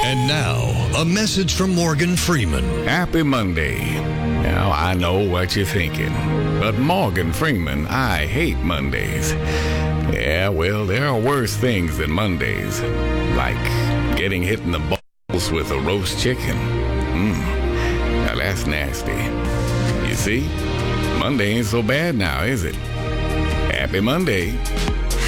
And now, a message from Morgan Freeman. Happy Monday. Now, I know what you're thinking, but Morgan Freeman, I hate Mondays. Yeah, well, there are worse things than Mondays, like getting hit in the balls with a roast chicken. Now that's nasty. You see, Monday ain't so bad now, is it? Happy Monday.